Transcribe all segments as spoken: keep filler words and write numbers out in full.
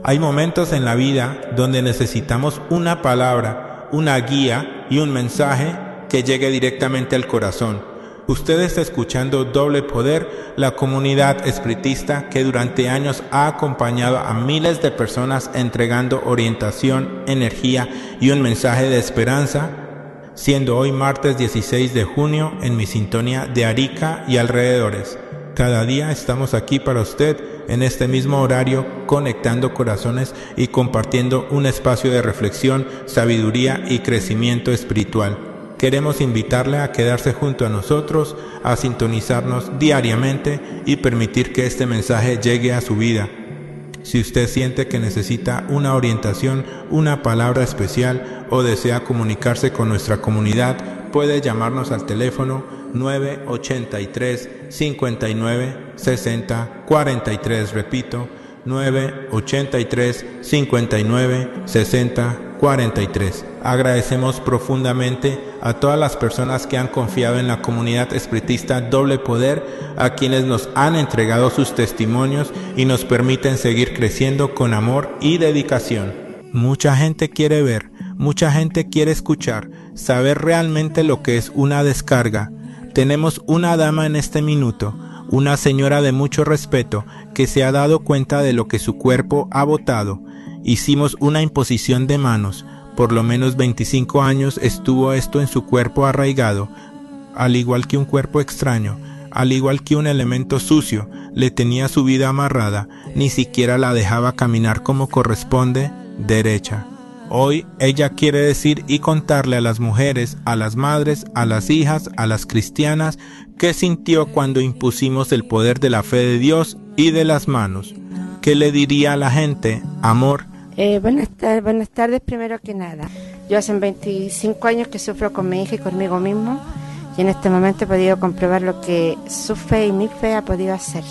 Hay momentos en la vida donde necesitamos una palabra, una guía y un mensaje que llegue directamente al corazón. Usted está escuchando Doble Poder, la comunidad espiritista que durante años ha acompañado a miles de personas entregando orientación, energía y un mensaje de esperanza, siendo hoy martes dieciséis de junio en mi sintonía de Arica y alrededores. Cada día estamos aquí para usted en este mismo horario, conectando corazones y compartiendo un espacio de reflexión, sabiduría y crecimiento espiritual. Queremos invitarle a quedarse junto a nosotros, a sintonizarnos diariamente y permitir que este mensaje llegue a su vida. Si usted siente que necesita una orientación, una palabra especial o desea comunicarse con nuestra comunidad, puede llamarnos al teléfono nueve ochenta y tres, cincuenta y nueve, sesenta, cuarenta y tres. Repito, nueve ochenta y tres, cincuenta y nueve, sesenta, cuarenta y tres. Agradecemos profundamente a todas las personas que han confiado en la comunidad espiritista Doble Poder, a quienes nos han entregado sus testimonios y nos permiten seguir creciendo con amor y dedicación. Mucha gente quiere ver, mucha gente quiere escuchar, saber realmente lo que es una descarga. Tenemos una dama en este minuto, una señora de mucho respeto, que se ha dado cuenta de lo que su cuerpo ha botado. Hicimos una imposición de manos. Por lo menos veinticinco años estuvo esto en su cuerpo arraigado, al igual que un cuerpo extraño, al igual que un elemento sucio, le tenía su vida amarrada, ni siquiera la dejaba caminar como corresponde, derecha. Hoy ella quiere decir y contarle a las mujeres, a las madres, a las hijas, a las cristianas, qué sintió cuando impusimos el poder de la fe de Dios y de las manos. ¿Qué le diría a la gente? Amor. Eh, buenas, tardes, buenas tardes, primero que nada. Yo hace veinticinco años que sufro con mi hija y conmigo mismo, y en este momento he podido comprobar lo que su fe y mi fe ha podido hacer.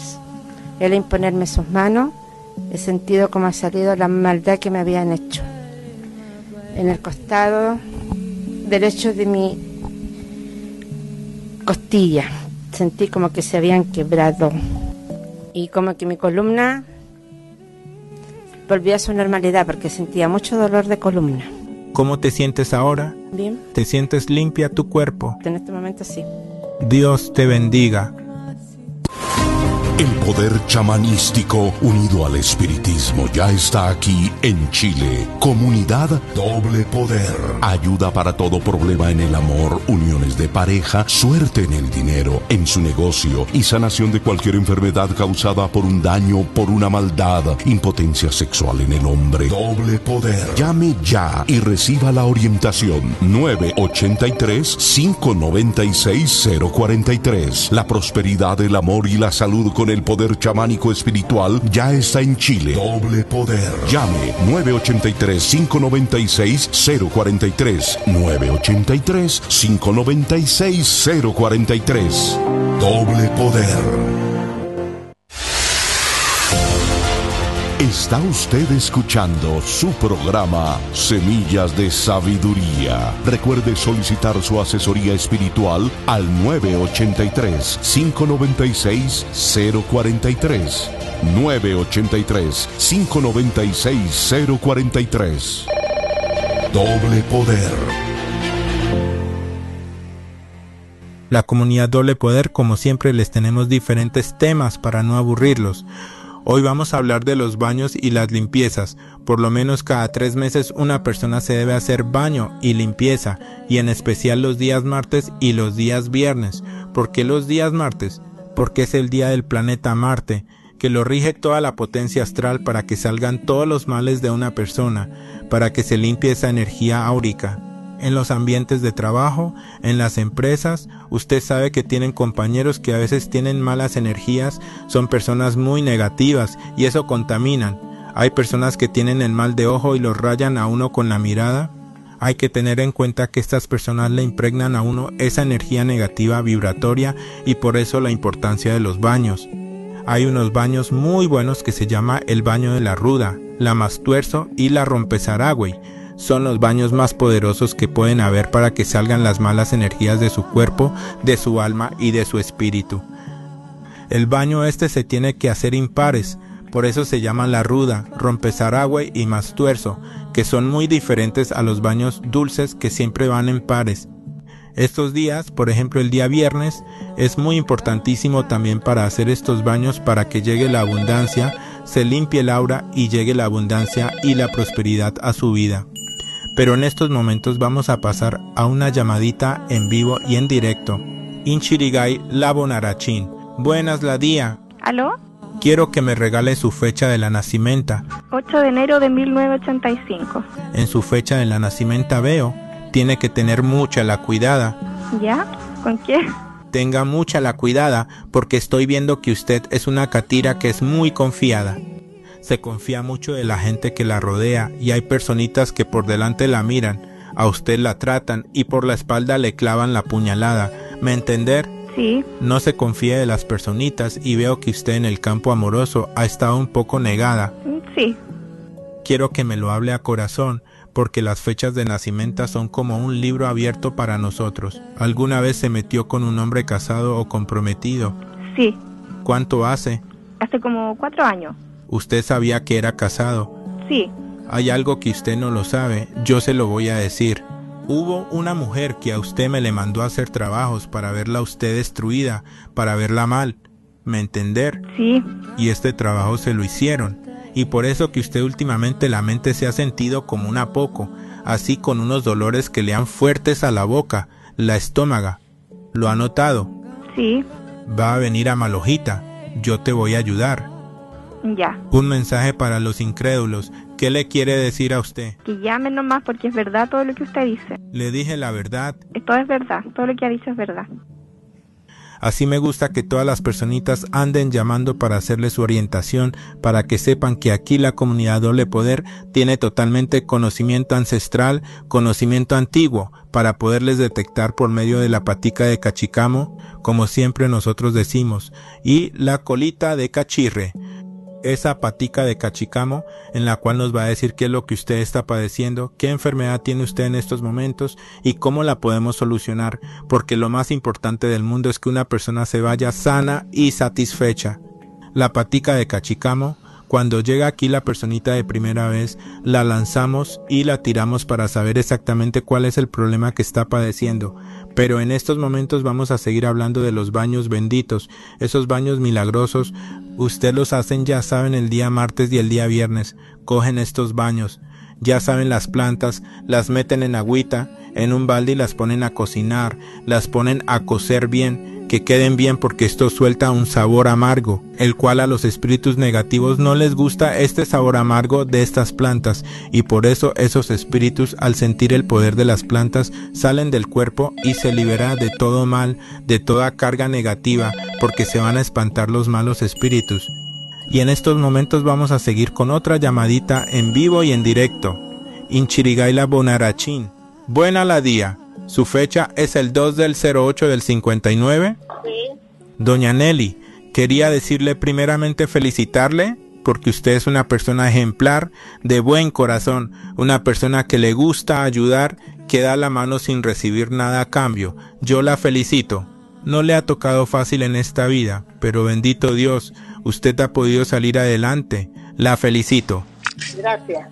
El imponerme sus manos, he sentido cómo ha salido la maldad que me habían hecho. En el costado derecho de mi costilla, sentí como que se habían quebrado, y como que mi columna volví a su normalidad porque sentía mucho dolor de columna. ¿Cómo te sientes ahora? Bien. ¿Te sientes limpia tu cuerpo? En este momento sí. Dios te bendiga. El poder chamanístico unido al espiritismo ya está aquí en Chile. Comunidad Doble Poder. Ayuda para todo problema en el amor, uniones de pareja, suerte en el dinero, en su negocio y sanación de cualquier enfermedad causada por un daño, por una maldad, impotencia sexual en el hombre. Doble Poder. Llame ya y reciba la orientación. nueve ochenta y tres, cinco noventa y seis, cero cuarenta y tres. La prosperidad, el amor y la salud con el poder chamánico espiritual ya está en Chile. Doble Poder. Llame nueve ochenta y tres, cinco noventa y seis, cero cuarenta y tres. nueve ochenta y tres, cinco noventa y seis, cero cuarenta y tres. Doble Poder. Está usted escuchando su programa Semillas de Sabiduría. Recuerde solicitar su asesoría espiritual al nueve ochenta y tres, cinco noventa y seis, cero cuarenta y tres. nueve ochenta y tres, cinco noventa y seis, cero cuarenta y tres. Doble Poder. La comunidad Doble Poder, como siempre, les tenemos diferentes temas para no aburrirlos. Hoy vamos a hablar de los baños y las limpiezas. Por lo menos cada tres meses una persona se debe hacer baño y limpieza, y en especial los días martes y los días viernes. ¿Por qué los días martes? Porque es el día del planeta Marte, que lo rige toda la potencia astral para que salgan todos los males de una persona, para que se limpie esa energía áurica. En los ambientes de trabajo, en las empresas, usted sabe que tienen compañeros que a veces tienen malas energías, son personas muy negativas y eso contaminan. Hay personas que tienen el mal de ojo y los rayan a uno con la mirada. Hay que tener en cuenta que estas personas le impregnan a uno esa energía negativa vibratoria, y por eso la importancia de los baños. Hay unos baños muy buenos que se llama el baño de la Ruda, la Mastuerzo y la Rompezaragüey. Son los baños más poderosos que pueden haber para que salgan las malas energías de su cuerpo, de su alma y de su espíritu. El baño este se tiene que hacer impares, Por eso se llaman La Ruda, Rompezaragüe y Mastuerzo, que son muy diferentes a los baños dulces que siempre van en pares. Estos días, por ejemplo el día viernes, es muy importantísimo también para hacer estos baños para que llegue la abundancia, se limpie el aura y llegue la abundancia y la prosperidad a su vida. Pero en estos momentos vamos a pasar a una llamadita en vivo y en directo. Inchirigay Labonarachín. Buenas la día. ¿Aló? Quiero que me regale su fecha de la nacimiento. ocho de enero de mil novecientos ochenta y cinco. En su fecha de la nacimiento veo, tiene que tener mucha la cuidada. ¿Ya? ¿Con qué? Tenga mucha la cuidada porque estoy viendo que usted es una catira que es muy confiada. Se confía mucho de la gente que la rodea y hay personitas que por delante la miran, a usted la tratan y por la espalda le clavan la puñalada. ¿Me entender? Sí. No se confíe de las personitas y veo que usted en el campo amoroso ha estado un poco negada. Sí. Quiero que me lo hable a corazón, porque las fechas de nacimiento son como un libro abierto para nosotros. ¿Alguna vez se metió con un hombre casado o comprometido? Sí. ¿Cuánto hace? Hace como cuatro años. ¿Usted sabía que era casado? Sí. Hay algo que usted no lo sabe, yo se lo voy a decir. Hubo una mujer que a usted me le mandó a hacer trabajos para verla a usted destruida, para verla mal. ¿Me entender? Sí. Y este trabajo se lo hicieron. Y por eso que usted últimamente la mente se ha sentido como una poco, así con unos dolores que le han fuertes a la boca, la estómaga. ¿Lo ha notado? Sí. Va a venir a Malojita, yo te voy a ayudar. Ya. Un mensaje para los incrédulos. ¿Qué le quiere decir a usted? Que llame nomás porque es verdad todo lo que usted dice. Le dije la verdad. Todo es verdad, todo lo que ha dicho es verdad. Así me gusta que todas las personitas anden llamando para hacerle su orientación, para que sepan que aquí la comunidad Doble Poder tiene totalmente conocimiento ancestral, conocimiento antiguo, para poderles detectar por medio de la patica de cachicamo, como siempre nosotros decimos, y la colita de cachirre. Esa patica de cachicamo en la cual nos va a decir qué es lo que usted está padeciendo, qué enfermedad tiene usted en estos momentos y cómo la podemos solucionar, porque lo más importante del mundo es que una persona se vaya sana y satisfecha. La patica de cachicamo, cuando llega aquí la personita de primera vez, la lanzamos y la tiramos para saber exactamente cuál es el problema que está padeciendo. Pero en estos momentos vamos a seguir hablando de los baños benditos, esos baños milagrosos. Usted los hacen, ya saben, el día martes y el día viernes. Cogen estos baños, ya saben, las plantas, las meten en agüita, en un balde y las ponen a cocinar, las ponen a cocer bien, que queden bien porque esto suelta un sabor amargo, el cual a los espíritus negativos no les gusta este sabor amargo de estas plantas, y por eso esos espíritus, al sentir el poder de las plantas, salen del cuerpo y se libera de todo mal, de toda carga negativa, porque se van a espantar los malos espíritus. Y en estos momentos vamos a seguir con otra llamadita en vivo y en directo. Inchirigayla Bonarachín. Buena la día. Su fecha es el dos del cero ocho del cincuenta y nueve. Sí. Doña Nelly, quería decirle primeramente felicitarle porque usted es una persona ejemplar, de buen corazón, una persona que le gusta ayudar, que da la mano sin recibir nada a cambio. Yo la felicito. No le ha tocado fácil en esta vida, pero bendito Dios, usted ha podido salir adelante. La felicito. Gracias.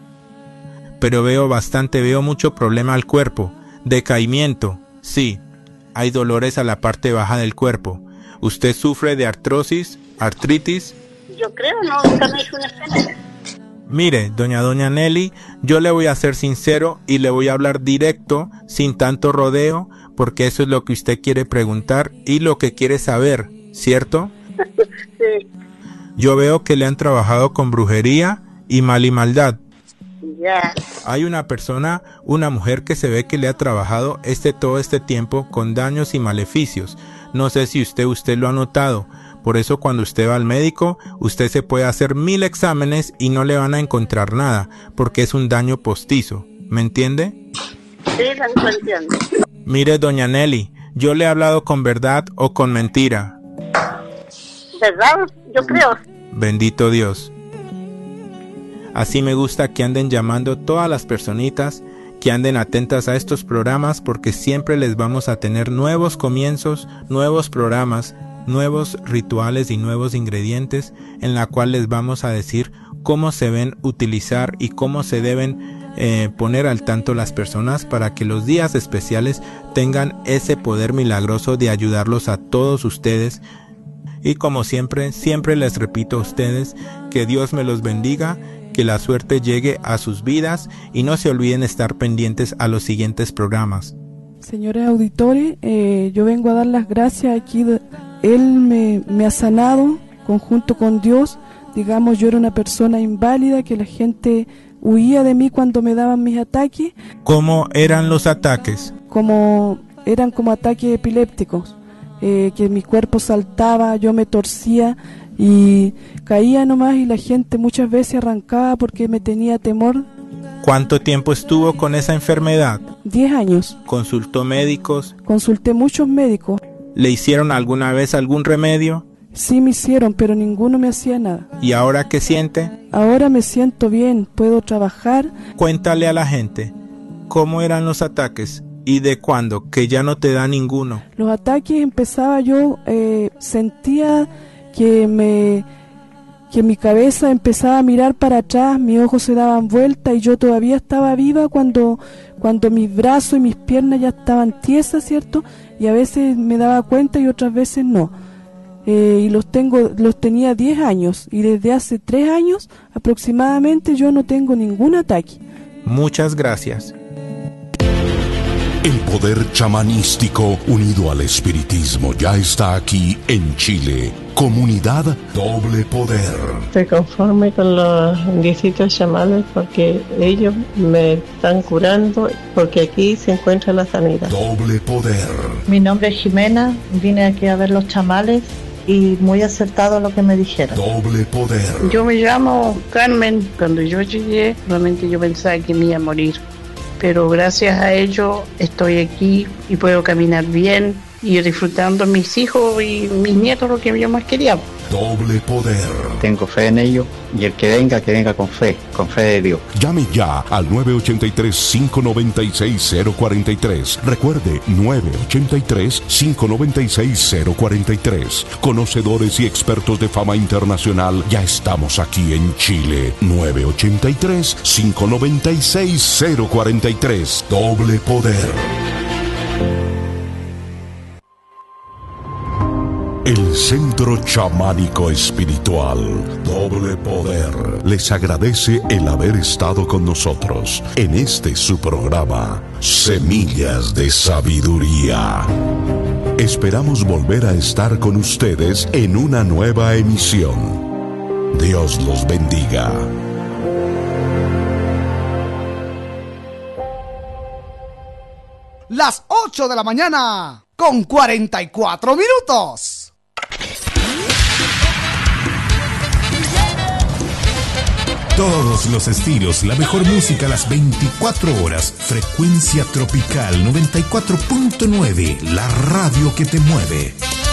Pero veo bastante, veo mucho problema al cuerpo. Decaimiento, sí, hay dolores a la parte baja del cuerpo. ¿Usted sufre de artrosis, artritis? Yo creo, no, nunca me hizo un examen. Mire, doña doña Nelly, yo le voy a ser sincero y le voy a hablar directo, sin tanto rodeo, porque eso es lo que usted quiere preguntar y lo que quiere saber, ¿cierto? Sí. Yo veo que le han trabajado con brujería y mal y maldad. Ya. Hay una persona, una mujer que se ve que le ha trabajado este todo este tiempo con daños y maleficios. No sé si usted usted lo ha notado. Por eso cuando usted va al médico, usted se puede hacer mil exámenes y no le van a encontrar nada, porque es un daño postizo. ¿Me entiende? Sí, lo entiendo. Mire, doña Nelly, yo le he hablado con verdad o con mentira. ¿Verdad? Yo creo. Bendito Dios. Así me gusta que anden llamando todas las personitas, que anden atentas a estos programas porque siempre les vamos a tener nuevos comienzos, nuevos programas nuevos rituales y nuevos ingredientes en la cual les vamos a decir cómo se deben utilizar y cómo se deben eh, poner al tanto las personas para que los días especiales tengan ese poder milagroso de ayudarlos a todos ustedes. Y como siempre, siempre les repito a ustedes que Dios me los bendiga, que la suerte llegue a sus vidas y no se olviden estar pendientes a los siguientes programas. Señores auditores, eh, yo vengo a dar las gracias aquí. De, él me, me ha sanado conjunto con Dios. Digamos, yo era una persona inválida que la gente huía de mí cuando me daban mis ataques. ¿Cómo eran los ataques? Como eran como ataques epilépticos. Eh, que mi cuerpo saltaba, yo me torcía y caía nomás y la gente muchas veces arrancaba porque me tenía temor. ¿Cuánto tiempo estuvo con esa enfermedad? Diez años. ¿Consultó médicos? Consulté muchos médicos. ¿Le hicieron alguna vez algún remedio? Sí me hicieron, pero ninguno me hacía nada. ¿Y ahora qué siente? Ahora me siento bien, puedo trabajar. Cuéntale a la gente, ¿cómo eran los ataques? ¿Y de cuándo? Que ya no te da ninguno. Los ataques empezaba yo, eh, sentía que me que mi cabeza empezaba a mirar para atrás, mis ojos se daban vuelta y yo todavía estaba viva cuando, cuando mis brazos y mis piernas ya estaban tiesas, ¿cierto? Y a veces me daba cuenta y otras veces no. Eh, y los tengo, los tenía diez años y desde hace tres años aproximadamente yo no tengo ningún ataque. Muchas gracias. El poder chamanístico unido al espiritismo ya está aquí en Chile. Comunidad Doble Poder. Estoy conforme con los distintos chamanes porque ellos me están curando, porque aquí se encuentra la sanidad. Doble Poder. Mi nombre es Jimena, vine aquí a ver los chamales y muy acertado lo que me dijeron. Doble Poder. Yo me llamo Carmen. Cuando yo llegué, realmente yo pensaba que me iba a morir. Pero gracias a ello estoy aquí y puedo caminar bien y disfrutando a mis hijos y mis nietos, lo que yo más quería. Doble Poder. Tengo fe en ello y el que venga, que venga con fe, con fe de Dios. Llame ya al nueve ocho tres, cinco nueve seis, cero cuatro tres. Recuerde, nueve ocho tres, cinco nueve seis, cero cuatro tres. Conocedores y expertos de fama internacional, ya estamos aquí en Chile. nueve ocho tres, cinco nueve seis, cero cuatro tres. Doble Poder. El Centro Chamánico Espiritual Doble Poder les agradece el haber estado con nosotros en este su programa Semillas de Sabiduría. Esperamos volver a estar con ustedes en una nueva emisión. Dios los bendiga. Las ocho de la mañana con cuarenta y cuatro minutos. Todos los estilos, la mejor música las veinticuatro horas. Frecuencia Tropical noventa y cuatro punto nueve, la radio que te mueve.